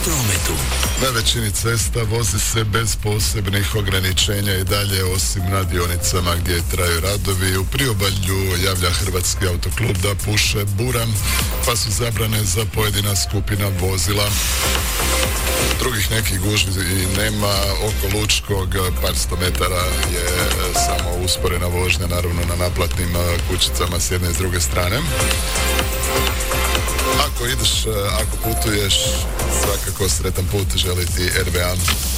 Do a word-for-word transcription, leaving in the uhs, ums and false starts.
prometu. Na većini cesta vozi se bez posebnih ograničenja i dalje, osim na dionicama gdje traju radovi. U priobalju javlja Hrvatski autoklub da puše bura, pa su zabrane za pojedina skupina vozila. Drugih nekih gužvi i nema. Oko Lučkog par sto metara je samo usporena vožnja, naravno na naplatnim kućicama s jedne i s druge strane. Ako ideš, ako putuješ, svakako sretan put želi ti R B A.